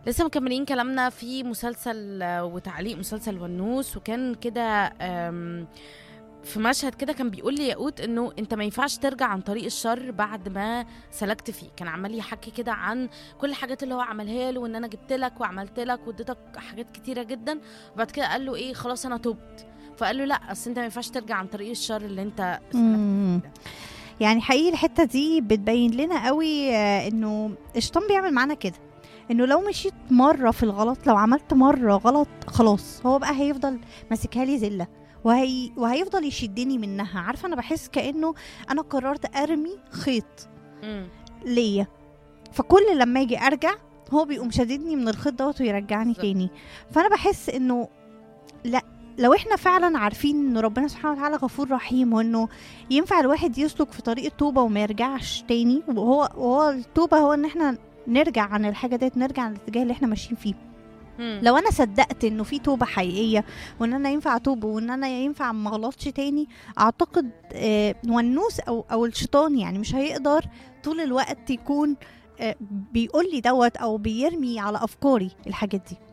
لسه مكملين كلامنا في مسلسل وتعليق مسلسل ونوس. وكان كده في مشهد كده كان بيقول لي ياقوت انه انت ما ينفعش ترجع عن طريق الشر بعد ما سلكت فيه. كان عمال يحكي كده عن كل الحاجات اللي هو عملها له، وان انا جبت لك وعملت لك واديتك حاجات كتيره جدا. وبعد كده قال له ايه، خلاص انا تبت. فقال له لا، اصل انت ما ينفعش ترجع عن طريق الشر اللي انت سلكت مم. فيه ده. يعني حقيقي الحتة دي بتبين لنا قوي انه الشيطان بيعمل معانا كده، انه لو مشيت مرة في الغلط، لو عملت مرة غلط، خلاص هو بقى هيفضل ماسكها لي زلة، وهيفضل يشدني منها. عارفة، انا بحس كأنه انا قررت ارمي خيط مم. ليا، فكل لما اجي ارجع هو بيقوم شددني من الخيط دوت ويرجعني بالظبط. تاني. فانا بحس انه لا، لو احنا فعلا عارفين ان ربنا سبحانه وتعالى غفور رحيم، وانه ينفع الواحد يسلك في طريق التوبة وما يرجعش تاني، وهو التوبة هو ان احنا نرجع عن الحاجة ديت، نرجع عن الاتجاه اللي احنا ماشيين فيه. مم. لو انا صدقت انه في توبة حقيقية، وان انا ينفع اتوب، وان انا ينفع ما اغلطش تاني، اعتقد والنوس او الشيطان يعني مش هيقدر طول الوقت يكون بيقول لي دوت او بيرمي على افكاري الحاجات دي.